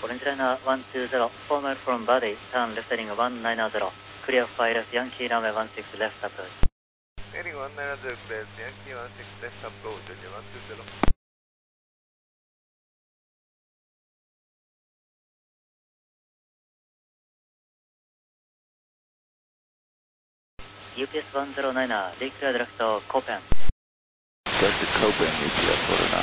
Orange Liner 120, formal from body, turn left heading 190, clear 5 left, Yankee runway 16 left approach. Heading 190 clear, Yankee 16 left approach, 120. UPS 109, declare direct Copen. That's the Copen, UPS 109.